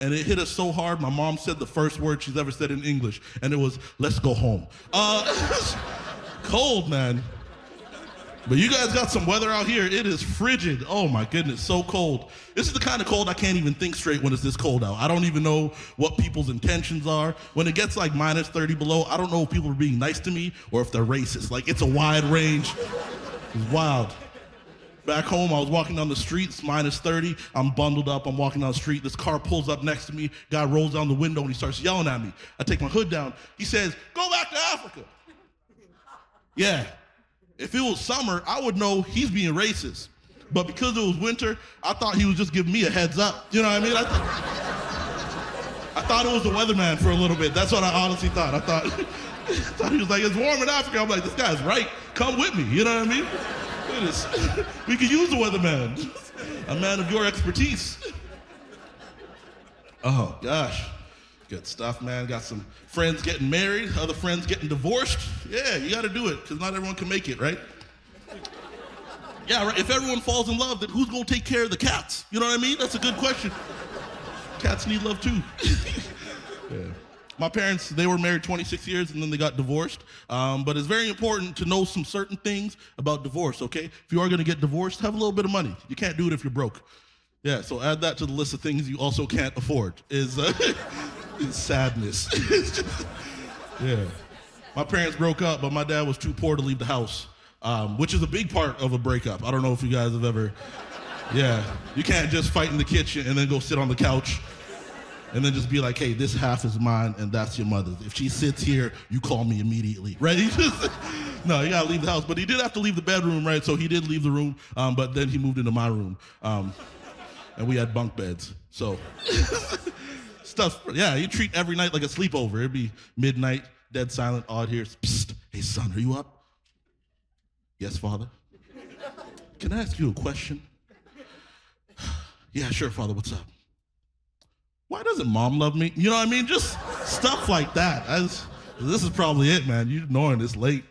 And it hit us so hard, my mom said the first word she's ever said in English, and it was, let's go home. Cold, man. But you guys got some weather out here. It is frigid. Oh my goodness, so cold. This is the kind of cold I can't even think straight when it's this cold out. I don't even know what people's intentions are. When it gets like minus 30 below, I don't know if people are being nice to me or if they're racist. Like, it's a wide range. It's wild. Back home, I was walking down the street, it's minus 30. I'm bundled up, I'm walking down the street. This car pulls up next to me. Guy rolls down the window and he starts yelling at me. I take my hood down. He says, go back to Africa. Yeah. If it was summer, I would know he's being racist. But because it was winter, I thought he was just giving me a heads up. You know what I mean? I thought it was the weatherman for a little bit. That's what I honestly thought. I thought he was like, it's warm in Africa. I'm like, this guy's right. Come with me. You know what I mean? We could use the weatherman, a man of your expertise. Oh, gosh. Good stuff, man. Got some friends getting married, other friends getting divorced. Yeah, you got to do it, because not everyone can make it, right? Yeah, right. If everyone falls in love, then who's going to take care of the cats? You know what I mean? That's a good question. Cats need love, too. Yeah. My parents, they were married 26 years and then they got divorced. But it's very important to know some certain things about divorce, okay? If you are going to get divorced, have a little bit of money. You can't do it if you're broke. Yeah, so add that to the list of things you also can't afford, is sadness. Yeah. My parents broke up, but my dad was too poor to leave the house, which is a big part of a breakup. I don't know if you guys have ever, yeah. You can't just fight in the kitchen and then go sit on the couch and then just be like, hey, this half is mine and that's your mother's. If she sits here, you call me immediately, right? No, you gotta leave the house. But he did have to leave the bedroom, right? So he did leave the room, but then he moved into my room. And we had bunk beds. So stuff, yeah, you treat every night like a sleepover. It'd be midnight, dead silent, odd here. Psst, hey son, are you up? Yes, father. Can I ask you a question? Yeah, sure, father, what's up? Why doesn't mom love me? You know what I mean? Just stuff like that. This is probably it, man. You're ignoring this late.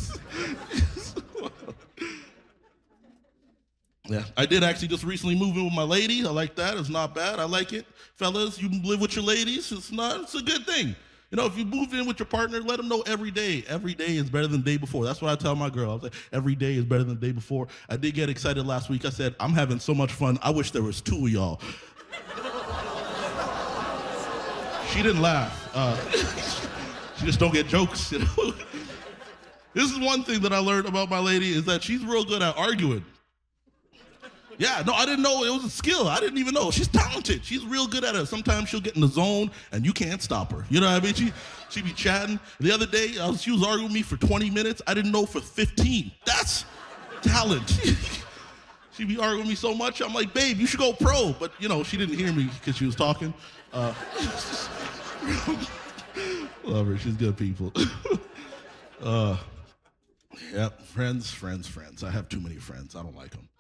Yeah, I did actually just recently move in with my lady. I like that. It's not bad. I like it. Fellas, you live with your ladies. It's a good thing. You know, if you move in with your partner, let them know every day is better than the day before. That's what I tell my girl. I was like, every day is better than the day before. I did get excited last week. I said, I'm having so much fun. I wish there was two of y'all. She didn't laugh. She just don't get jokes, you know? This is one thing that I learned about my lady is that she's real good at arguing. Yeah, no, I didn't know it was a skill. I didn't even know. She's talented. She's real good at it. Sometimes she'll get in the zone and you can't stop her. You know what I mean? She be chatting. The other day, she was arguing with me for 20 minutes. I didn't know for 15. That's talent. She'd be arguing with me so much. I'm like, babe, you should go pro. But, you know, she didn't hear me because she was talking. Love her. She's good people. Yep, friends. I have too many friends. I don't like them.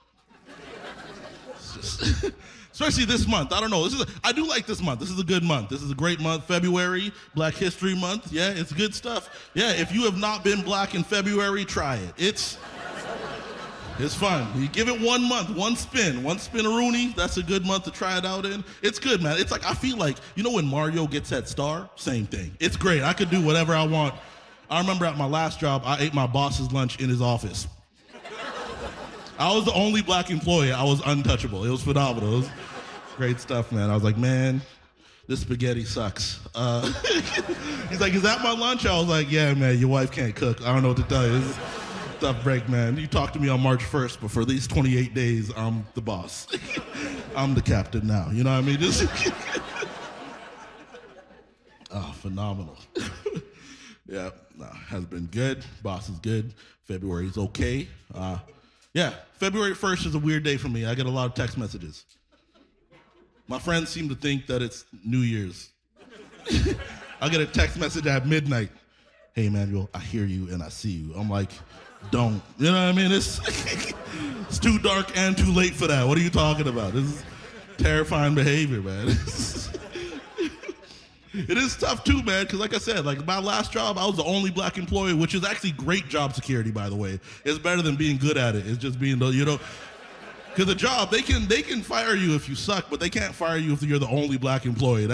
Especially this month. I don't know. I do like this month. This is a good month. This is a great month. February, Black History Month. Yeah, it's good stuff. Yeah, if you have not been black in February, try it. It's fun. You give it 1 month, one spin-a-rooney. That's a good month to try it out in. It's good, man. It's like, I feel like, you know when Mario gets that star? Same thing. It's great. I could do whatever I want. I remember at my last job, I ate my boss's lunch in his office. I was the only black employee. I was untouchable. It was phenomenal. It was great stuff, man. I was like, man, this spaghetti sucks. He's like, is that my lunch? I was like, yeah, man, your wife can't cook. I don't know what to tell you. This is a tough break, man. You talk to me on March 1st, but for these 28 days, I'm the boss. I'm the captain now. You know what I mean? Oh, phenomenal. Yeah, no, has been good. Boss is good. February's okay. Yeah, February 1st is a weird day for me. I get a lot of text messages. My friends seem to think that it's New Year's. I get a text message at midnight. Hey, Emmanuel, I hear you and I see you. I'm like, don't. You know what I mean? It's too dark and too late for that. What are you talking about? This is terrifying behavior, man. It is tough too, man, because like I said, like my last job, I was the only black employee, which is actually great job security, by the way. It's better than being good at it. It's just being, you know, Because a job, they can fire you if you suck, but they can't fire you if you're the only black employee.